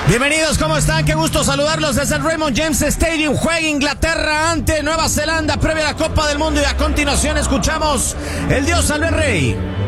Bienvenidos, ¿cómo están? Qué gusto saludarlos desde el Raymond James Stadium. Juega Inglaterra ante Nueva Zelanda previa a la Copa del Mundo y a continuación escuchamos el Dios salve al Rey.